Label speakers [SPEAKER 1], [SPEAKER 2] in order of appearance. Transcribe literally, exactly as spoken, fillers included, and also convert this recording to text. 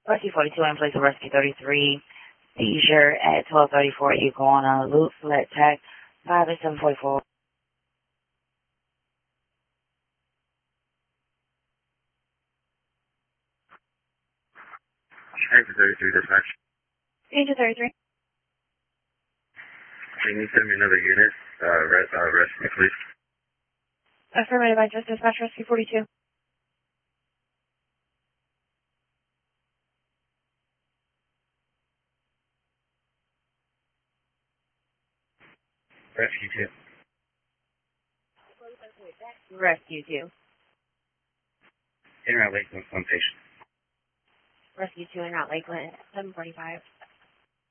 [SPEAKER 1] Rescue forty-two in place of Rescue thirty-three. Seizure at twelve thirty-four Iguana Loop. Select tag five eight seven four four.
[SPEAKER 2] Danger thirty-three dispatch.
[SPEAKER 1] Danger thirty-three.
[SPEAKER 2] Can you send me another unit? Uh, res- uh, rescue, please.
[SPEAKER 1] Affirmative, I just dispatched Rescue forty-two.
[SPEAKER 2] Rescue two.
[SPEAKER 1] Rescue two.
[SPEAKER 2] In route Lakeland, one patient.
[SPEAKER 1] Rescue two en route Lakeland, seven forty-five.